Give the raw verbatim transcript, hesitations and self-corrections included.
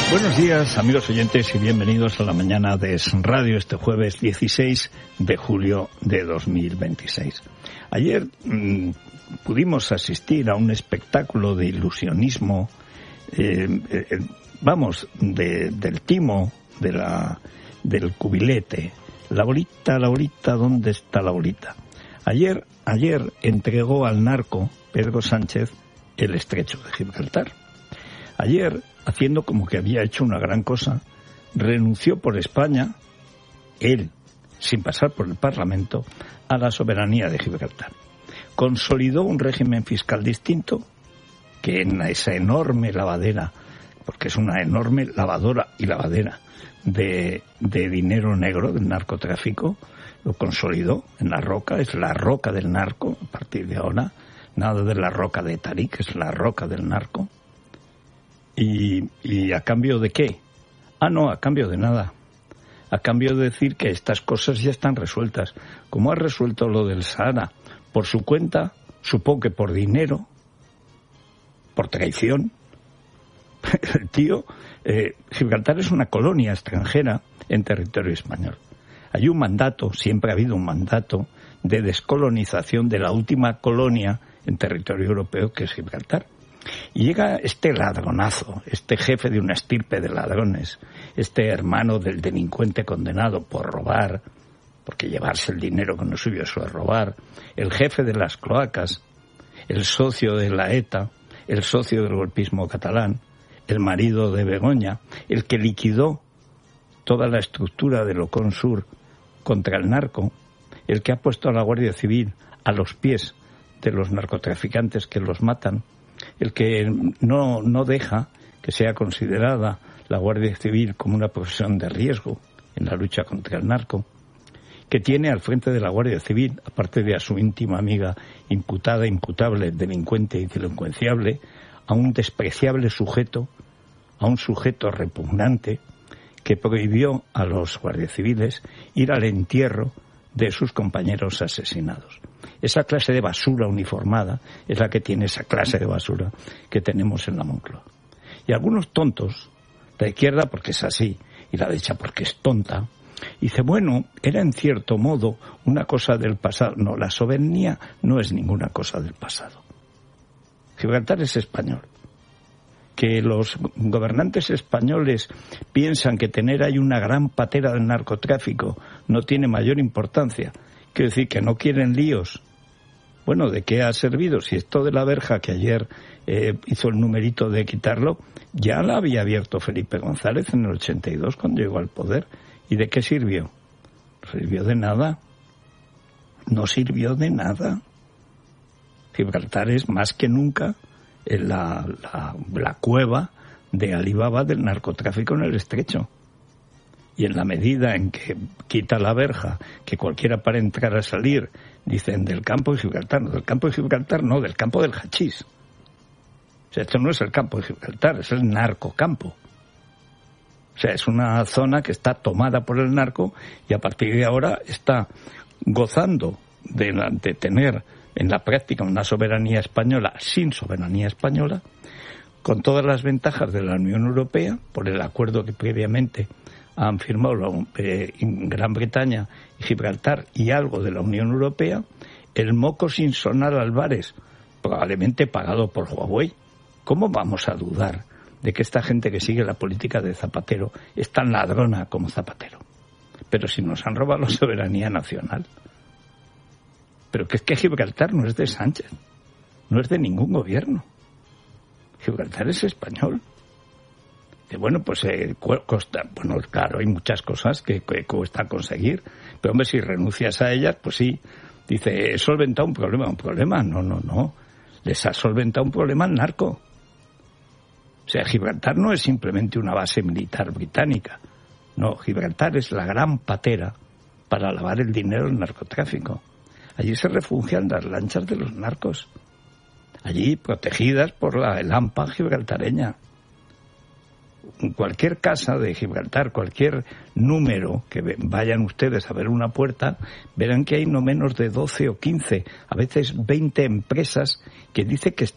Buenos días, amigos oyentes, y bienvenidos a la mañana de Es Radio este jueves dieciséis de julio de dos mil veintiséis. Ayer mmm, pudimos asistir a un espectáculo de ilusionismo, eh, eh, vamos, de, del timo, de la, del cubilete. La bolita, la bolita, ¿dónde está la bolita? Ayer, ayer entregó al narco Pedro Sánchez el estrecho de Gibraltar. Ayer, haciendo como que había hecho una gran cosa, renunció por España, él, sin pasar por el Parlamento, a la soberanía de Gibraltar. Consolidó un régimen fiscal distinto, que en esa enorme lavadera, porque es una enorme lavadora y lavadera de, de dinero negro del narcotráfico, lo consolidó en la roca, es la roca del narco, a partir de ahora, nada de la roca de Tarik, es la roca del narco. ¿Y, y a cambio de qué? Ah, no, a cambio de nada. A cambio de decir que estas cosas ya están resueltas. Como ha resuelto lo del Sahara por su cuenta, supongo que por dinero, por traición. El tío, eh, Gibraltar es una colonia extranjera en territorio español. Hay un mandato, siempre ha habido un mandato de descolonización de la última colonia en territorio europeo, que es Gibraltar. Y llega este ladronazo, este jefe de una estirpe de ladrones, este hermano del delincuente condenado por robar, porque llevarse el dinero que no es suyo, eso es robar, el jefe de las cloacas, el socio de la ETA, el socio del golpismo catalán, el marido de Begoña, el que liquidó toda la estructura del Ocon Sur contra el narco, el que ha puesto a la Guardia Civil a los pies de los narcotraficantes que los matan, el que no, no deja que sea considerada la Guardia Civil como una profesión de riesgo en la lucha contra el narco, que tiene al frente de la Guardia Civil, aparte de a su íntima amiga imputada, imputable, delincuente y delincuenciable, a un despreciable sujeto, a un sujeto repugnante que prohibió a los guardias civiles ir al entierro de sus compañeros asesinados. Esa clase de basura uniformada es la que tiene esa clase de basura que tenemos en la Moncloa. Y algunos tontos, la izquierda porque es así y la derecha porque es tonta, dice, bueno, era en cierto modo una cosa del pasado. No, la soberanía no es ninguna cosa del pasado. Gibraltar es español. Que los gobernantes españoles piensan que tener ahí una gran patera del narcotráfico no tiene mayor importancia. Quiero decir que no quieren líos. Bueno, ¿de qué ha servido? Si esto de la verja que ayer eh, hizo el numerito de quitarlo, ya la había abierto Felipe González en el ochenta y dos cuando llegó al poder. ¿Y de qué sirvió? No sirvió de nada. No sirvió de nada. Gibraltar es más que nunca La, la, la cueva de Alibaba del narcotráfico en el estrecho. Y en la medida en que quita la verja, que cualquiera para entrar a salir, dicen del campo de Gibraltar, no, del campo de Gibraltar no, del campo del hachís. O sea, esto no es el campo de Gibraltar, es el narcocampo. O sea, es una zona que está tomada por el narco y a partir de ahora está gozando de, de tener en la práctica una soberanía española sin soberanía española, con todas las ventajas de la Unión Europea, por el acuerdo que previamente han firmado la, eh, Gran Bretaña y Gibraltar y algo de la Unión Europea, el moco sin sonar al bares, probablemente pagado por Huawei. ¿Cómo vamos a dudar de que esta gente que sigue la política de Zapatero es tan ladrona como Zapatero? Pero si nos han robado la soberanía nacional. Pero que es que Gibraltar no es de Sánchez, no es de ningún gobierno. Gibraltar es español. Que bueno, pues eh, costa, bueno, claro, hay muchas cosas que, que cuesta conseguir, pero hombre, si renuncias a ellas, pues sí, dice, he solventado un problema, un problema, no, no, no, les ha solventado un problema al narco. O sea, Gibraltar no es simplemente una base militar británica, no, Gibraltar es la gran patera para lavar el dinero del narcotráfico. Allí se refugian las lanchas de los narcos, allí protegidas por la el AMPA gibraltareña. En cualquier casa de Gibraltar, cualquier número que vayan ustedes a ver una puerta, verán que hay no menos de doce o quince, a veces veinte empresas que dice que